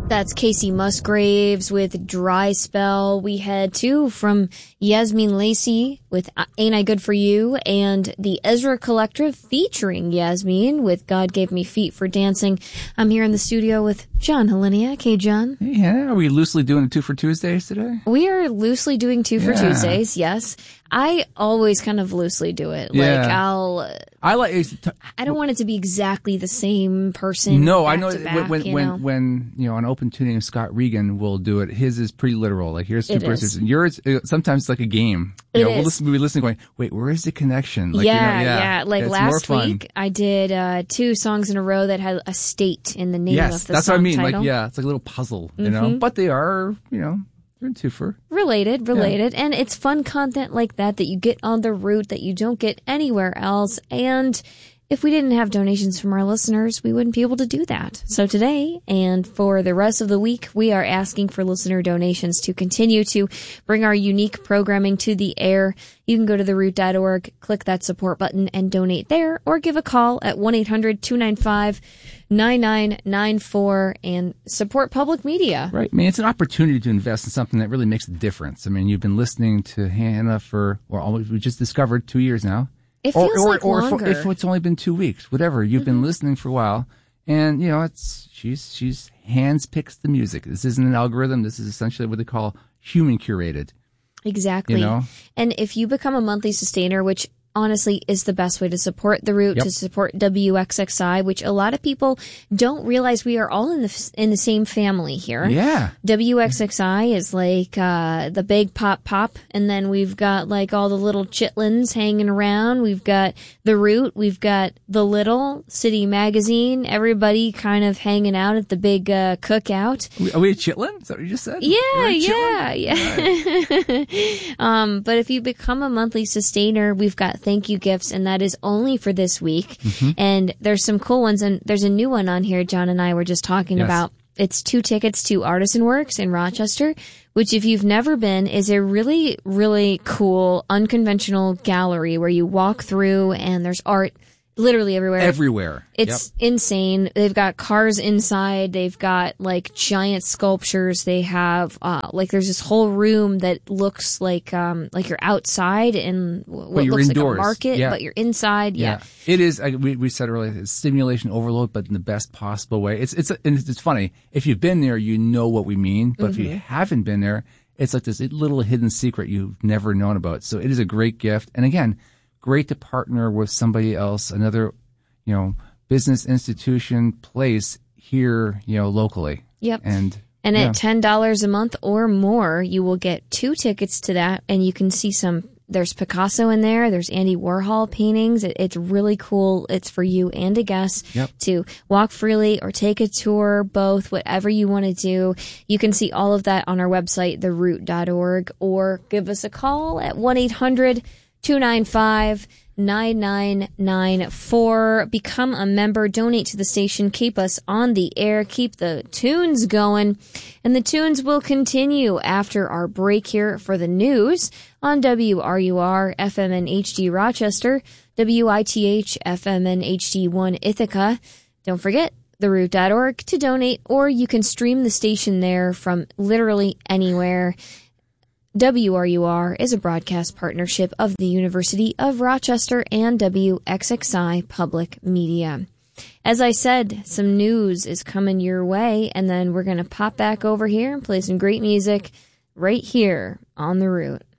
That's Casey Musgraves with Dry Spell. We had two from Yasmin Lacey with Ain't I Good For You, and the Ezra Collective featuring Yasmin with God Gave Me Feet for Dancing. I'm here in the studio with John Heleniak. Hey, John. Hey, Hannah. Are we loosely doing 2 for Tuesdays today? We are loosely doing 2 for Tuesdays, yes. I always kind of loosely do it. Yeah. I don't want it to be exactly the same person. No, back I know to back, when on Open Tuning, Scott Regan will do it. His is pretty literal. Like, here's two verses. Yours, sometimes it's like a game. We'll be listening going, wait, where is the connection? Like, Like last week, I did 2 songs in a row that had a state in the name of the song that's what I mean. title. Like, it's like a little puzzle, you know? But they are, they're twofer. Related. And it's fun content like that you get on the Root that you don't get anywhere else. And if we didn't have donations from our listeners, we wouldn't be able to do that. So today and for the rest of the week, we are asking for listener donations to continue to bring our unique programming to the air. You can go to theroot.org, click that support button, and donate there, or give a call at 1-800-295-9994 and support public media. Right. I mean, it's an opportunity to invest in something that really makes a difference. I mean, you've been listening to Hannah we just discovered 2 years now. It feels like longer. If it's only been 2 weeks, whatever. You've been listening for a while, and she's hands picks the music. This isn't an algorithm. This is essentially what they call human curated. Exactly. And if you become a monthly sustainer, which honestly is the best way to support the Root, to support WXXI, which a lot of people don't realize we are all in the same family here. Yeah. WXXI is like the big pop, and then we've got like all the little chitlins hanging around. We've got the Root, we've got the Little, City Magazine, everybody kind of hanging out at the big cookout. Are we a chitlin? Is that what you just said? Yeah. Right. But if you become a monthly sustainer, we've got thank you gifts, and that is only for this week. And there's some cool ones, and there's a new one on here John and I were just talking about. It's 2 tickets to Artisan Works in Rochester, which if you've never been is a really, really cool, unconventional gallery where you walk through and there's art literally everywhere. It's insane. They've got cars inside. They've got like giant sculptures. They have there's this whole room that looks like you're outside in what looks indoors. like a market, but you're inside. Yeah. It is. We said earlier, it's stimulation overload, but in the best possible way. It's funny. If you've been there, you know what we mean. But if you haven't been there, it's like this little hidden secret you've never known about. So it is a great gift. And again, great to partner with somebody else, another, business institution, place here, locally. Yep. And at $10 a month or more, you will get 2 tickets to that, and you can see there's Picasso in there, there's Andy Warhol paintings. It's really cool. It's for you and a guest to walk freely or take a tour, both, whatever you want to do. You can see all of that on our website, theroot.org, or give us a call at 1-800-295-9994. Become a member, donate to the station, keep us on the air, keep the tunes going, and the tunes will continue after our break here for the news on WRUR FM HD Rochester, WITH FM HD1 Ithaca. Don't forget theroot.org to donate, or you can stream the station there from literally anywhere. WRUR is a broadcast partnership of the University of Rochester and WXXI Public Media. As I said, some news is coming your way, and then we're going to pop back over here and play some great music right here on The Root.